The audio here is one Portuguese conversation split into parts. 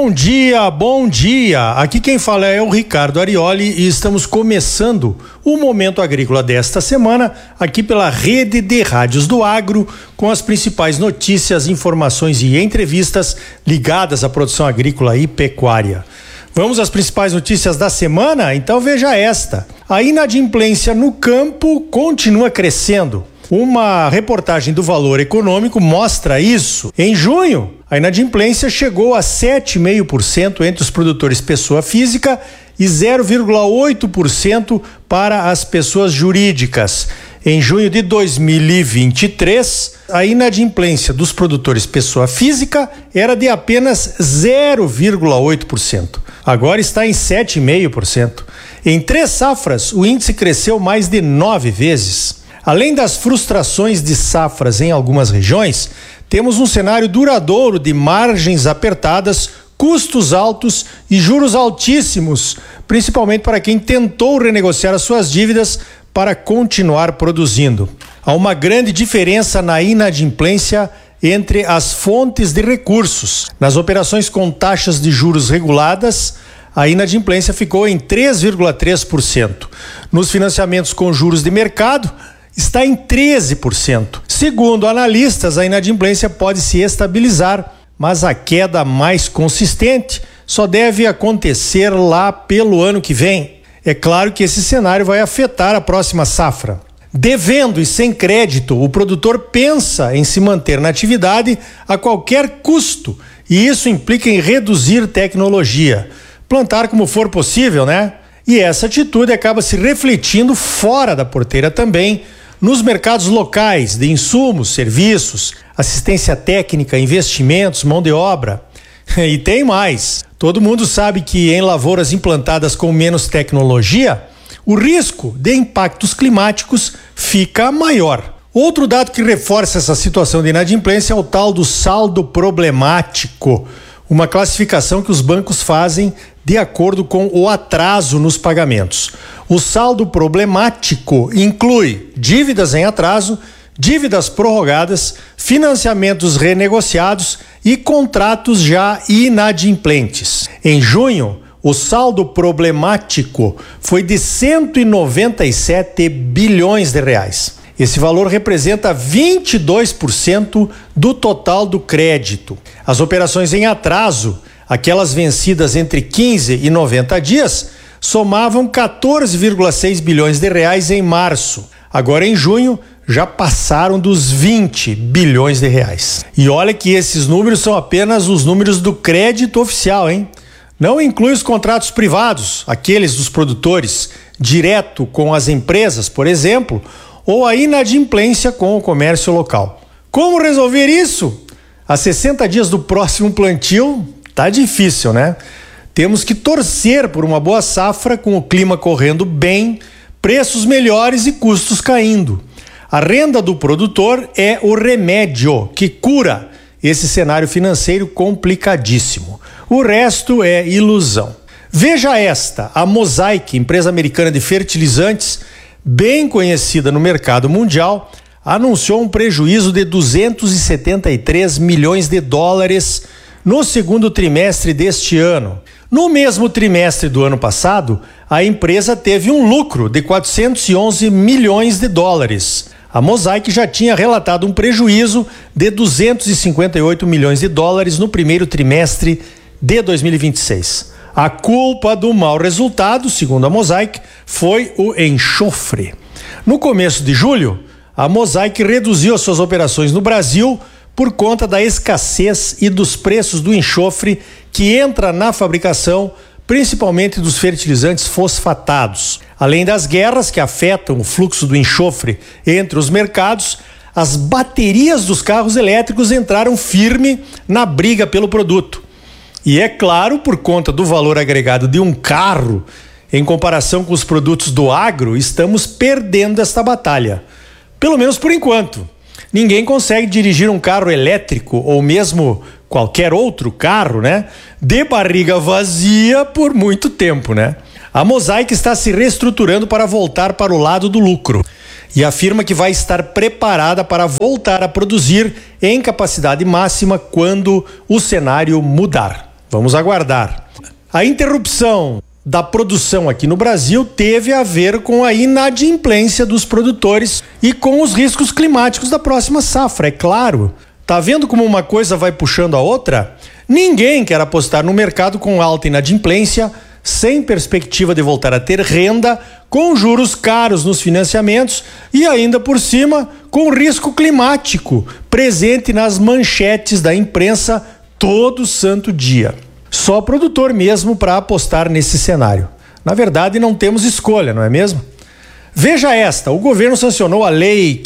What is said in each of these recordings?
Bom dia, bom dia. Aqui quem fala é o Ricardo Arioli e estamos começando o Momento Agrícola desta semana aqui pela Rede de Rádios do Agro, com as principais notícias, informações e entrevistas ligadas à produção agrícola e pecuária. Vamos às principais notícias da semana? Então veja esta. A inadimplência no campo continua crescendo. Uma reportagem do Valor Econômico mostra isso. Em junho, a inadimplência chegou a 7,5% entre os produtores pessoa física e 0,8% para as pessoas jurídicas. Em junho de 2023, a inadimplência dos produtores pessoa física era de apenas 0,8%. Agora está em 7,5%. Em 3 safras, o índice cresceu mais de 9 vezes. Além das frustrações de safras em algumas regiões, temos um cenário duradouro de margens apertadas, custos altos e juros altíssimos, principalmente para quem tentou renegociar as suas dívidas para continuar produzindo. Há uma grande diferença na inadimplência entre as fontes de recursos. Nas operações com taxas de juros reguladas, a inadimplência ficou em 3,3%. Nos financiamentos com juros de mercado, está em 13%. Segundo analistas, a inadimplência pode se estabilizar, mas a queda mais consistente só deve acontecer lá pelo ano que vem. É claro que esse cenário vai afetar a próxima safra. Devendo e sem crédito, o produtor pensa em se manter na atividade a qualquer custo, e isso implica em reduzir tecnologia. Plantar como for possível, né? E essa atitude acaba se refletindo fora da porteira também, nos mercados locais de insumos, serviços, assistência técnica, investimentos, mão de obra. E tem mais. Todo mundo sabe que em lavouras implantadas com menos tecnologia, o risco de impactos climáticos fica maior. Outro dado que reforça essa situação de inadimplência é o tal do saldo problemático, uma classificação que os bancos fazem de acordo com o atraso nos pagamentos. O saldo problemático inclui dívidas em atraso, dívidas prorrogadas, financiamentos renegociados e contratos já inadimplentes. Em junho, o saldo problemático foi de 197 bilhões de reais. Esse valor representa 22% do total do crédito. As operações em atraso, aquelas vencidas entre 15 e 90 dias, somavam 14,6 bilhões de reais em março. Agora em junho já passaram dos 20 bilhões de reais. E olha que esses números são apenas os números do crédito oficial, hein? Não inclui os contratos privados, aqueles dos produtores, direto com as empresas, por exemplo, ou a inadimplência com o comércio local. Como resolver isso? A 60 dias do próximo plantio, tá difícil, né? Temos que torcer por uma boa safra com o clima correndo bem, preços melhores e custos caindo. A renda do produtor é o remédio que cura esse cenário financeiro complicadíssimo. O resto é ilusão. Veja esta, a Mosaic, empresa americana de fertilizantes, bem conhecida no mercado mundial, anunciou um prejuízo de 273 milhões de dólares no segundo trimestre deste ano. No mesmo trimestre do ano passado, a empresa teve um lucro de 411 milhões de dólares. A Mosaic já tinha relatado um prejuízo de 258 milhões de dólares no primeiro trimestre de 2026. A culpa do mau resultado, segundo a Mosaic, foi o enxofre. No começo de julho, a Mosaic reduziu as suas operações no Brasil por conta da escassez e dos preços do enxofre que entra na fabricação, principalmente dos fertilizantes fosfatados. Além das guerras que afetam o fluxo do enxofre entre os mercados, as baterias dos carros elétricos entraram firme na briga pelo produto. E é claro, por conta do valor agregado de um carro, em comparação com os produtos do agro, estamos perdendo esta batalha. Pelo menos por enquanto. Ninguém consegue dirigir um carro elétrico ou mesmo qualquer outro carro, né? De barriga vazia por muito tempo, né? A Mosaic está se reestruturando para voltar para o lado do lucro e afirma que vai estar preparada para voltar a produzir em capacidade máxima quando o cenário mudar. Vamos aguardar. A interrupção da produção aqui no Brasil teve a ver com a inadimplência dos produtores e com os riscos climáticos da próxima safra, é claro. Tá vendo como uma coisa vai puxando a outra? Ninguém quer apostar no mercado com alta inadimplência, sem perspectiva de voltar a ter renda, com juros caros nos financiamentos e ainda por cima com risco climático presente nas manchetes da imprensa todo santo dia. Só produtor mesmo para apostar nesse cenário. Na verdade, não temos escolha, não é mesmo? Veja esta, o governo sancionou a Lei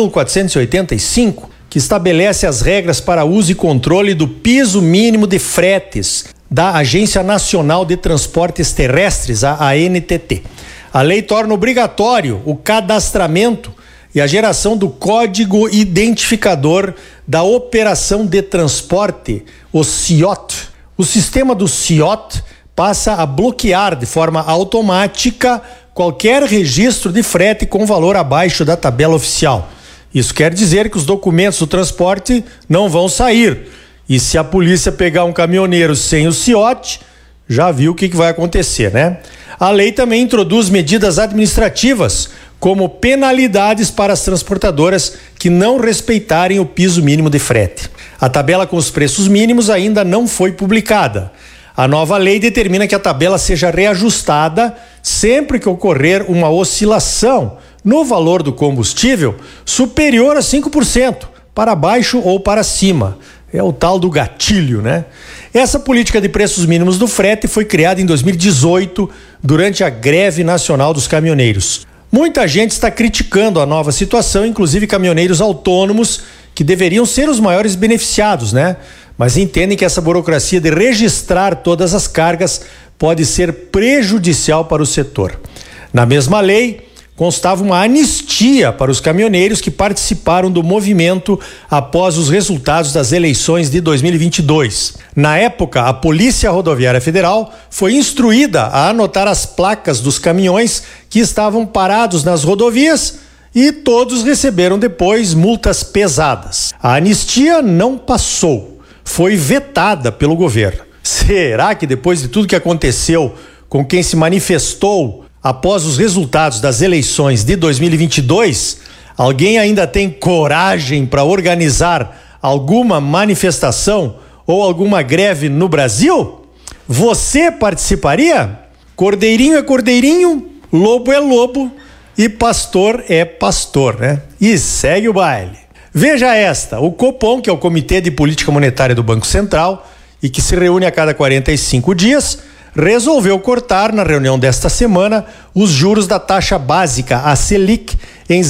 15.485, que estabelece as regras para uso e controle do piso mínimo de fretes da Agência Nacional de Transportes Terrestres, a ANTT. A lei torna obrigatório o cadastramento e a geração do código identificador da operação de transporte, o CIOT. O sistema do CIOT passa a bloquear de forma automática qualquer registro de frete com valor abaixo da tabela oficial. Isso quer dizer que os documentos do transporte não vão sair. E se a polícia pegar um caminhoneiro sem o CIOT, já viu o que vai acontecer, né? A lei também introduz medidas administrativas, como penalidades para as transportadoras que não respeitarem o piso mínimo de frete. A tabela com os preços mínimos ainda não foi publicada. A nova lei determina que a tabela seja reajustada sempre que ocorrer uma oscilação no valor do combustível superior a 5%, para baixo ou para cima. É o tal do gatilho, né? Essa política de preços mínimos do frete foi criada em 2018, durante a greve nacional dos caminhoneiros. Muita gente está criticando a nova situação, inclusive caminhoneiros autônomos, que deveriam ser os maiores beneficiados, né? Mas entendem que essa burocracia de registrar todas as cargas pode ser prejudicial para o setor. Na mesma lei, constava uma anistia para os caminhoneiros que participaram do movimento após os resultados das eleições de 2022. Na época, a Polícia Rodoviária Federal foi instruída a anotar as placas dos caminhões que estavam parados nas rodovias e todos receberam depois multas pesadas. A anistia não passou, foi vetada pelo governo. Será que depois de tudo que aconteceu com quem se manifestou após os resultados das eleições de 2022, alguém ainda tem coragem para organizar alguma manifestação ou alguma greve no Brasil? Você participaria? Cordeirinho é cordeirinho, lobo é lobo e pastor é pastor, né? E segue o baile. Veja esta, o Copom, que é o Comitê de Política Monetária do Banco Central e que se reúne a cada 45 dias, resolveu cortar na reunião desta semana os juros da taxa básica, a Selic, em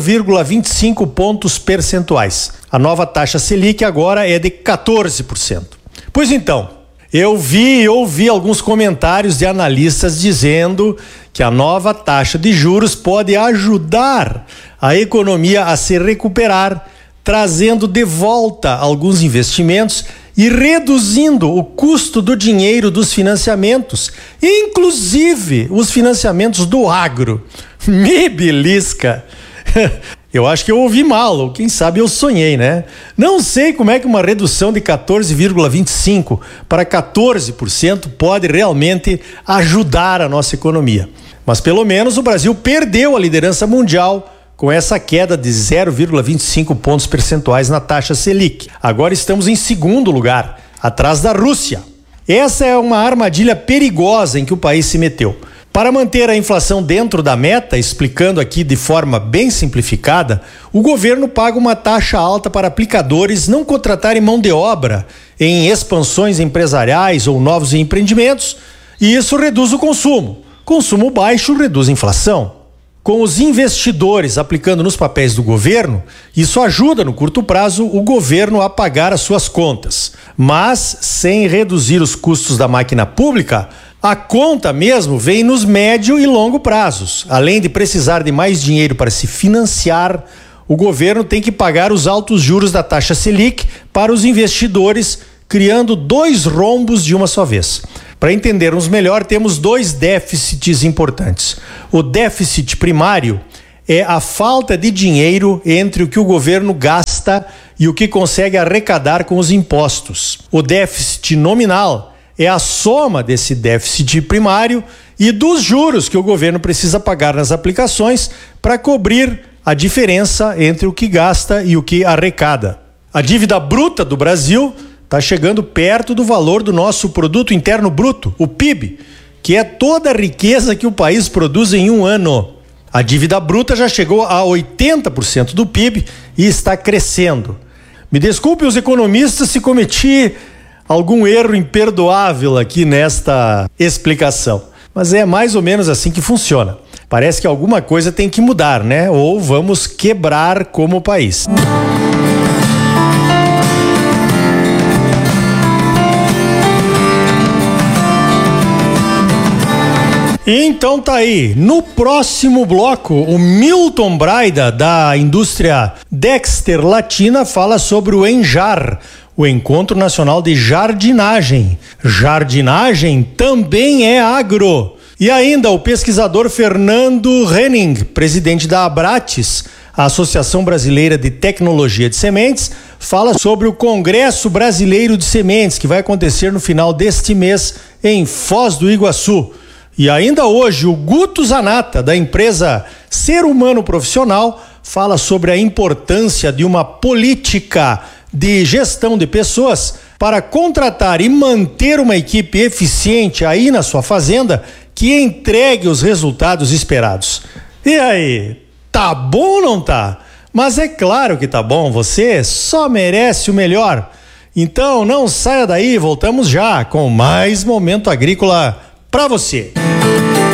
0,25 pontos percentuais. A nova taxa Selic agora é de 14%. Pois então, eu ouvi alguns comentários de analistas dizendo que a nova taxa de juros pode ajudar a economia a se recuperar, trazendo de volta alguns investimentos e reduzindo o custo do dinheiro dos financiamentos, inclusive os financiamentos do agro. Me belisca! Eu acho que eu ouvi mal, ou quem sabe eu sonhei, né? Não sei como é que uma redução de 14,25% para 14% pode realmente ajudar a nossa economia. Mas pelo menos o Brasil perdeu a liderança mundial com essa queda de 0,25 pontos percentuais na taxa Selic. Agora estamos em segundo lugar, atrás da Rússia. Essa é uma armadilha perigosa em que o país se meteu. Para manter a inflação dentro da meta, explicando aqui de forma bem simplificada, o governo paga uma taxa alta para aplicadores não contratarem mão de obra em expansões empresariais ou novos empreendimentos, e isso reduz o consumo. Consumo baixo reduz a inflação. Com os investidores aplicando nos papéis do governo, isso ajuda no curto prazo o governo a pagar as suas contas. Mas, sem reduzir os custos da máquina pública, a conta mesmo vem nos médio e longo prazos. Além de precisar de mais dinheiro para se financiar, o governo tem que pagar os altos juros da taxa Selic para os investidores, criando dois rombos de uma só vez. Para entendermos melhor, temos dois déficits importantes. O déficit primário é a falta de dinheiro entre o que o governo gasta e o que consegue arrecadar com os impostos. O déficit nominal é a soma desse déficit primário e dos juros que o governo precisa pagar nas aplicações para cobrir a diferença entre o que gasta e o que arrecada. A dívida bruta do Brasil está chegando perto do valor do nosso produto interno bruto, o PIB, que é toda a riqueza que o país produz em um ano. A dívida bruta já chegou a 80% do PIB e está crescendo. Me desculpem os economistas se cometi algum erro imperdoável aqui nesta explicação, mas é mais ou menos assim que funciona. Parece que alguma coisa tem que mudar, né? Ou vamos quebrar como país. Então tá aí, no próximo bloco, o Milton Braida, da indústria Dexter Latina, fala sobre o ENJAR, o Encontro Nacional de Jardinagem. Jardinagem também é agro. E ainda o pesquisador Fernando Henning, presidente da Abrates, a Associação Brasileira de Tecnologia de Sementes, fala sobre o Congresso Brasileiro de Sementes, que vai acontecer no final deste mês em Foz do Iguaçu. E ainda hoje, o Guto Zanata, da empresa Ser Humano Profissional, fala sobre a importância de uma política de gestão de pessoas para contratar e manter uma equipe eficiente aí na sua fazenda que entregue os resultados esperados. E aí, tá bom ou não tá? Mas é claro que tá bom, você só merece o melhor. Então não saia daí, voltamos já com mais Momento Agrícola para você.